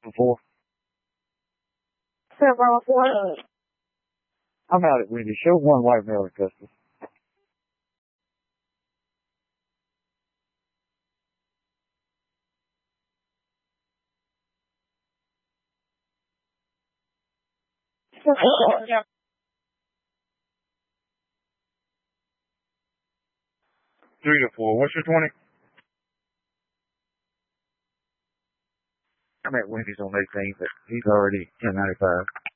Before. I'm out at Wendy's. Show one white male in custody. Yeah. 3 to 4. What's your 20? I'm at Wendy's on 18th, but he's already 1095.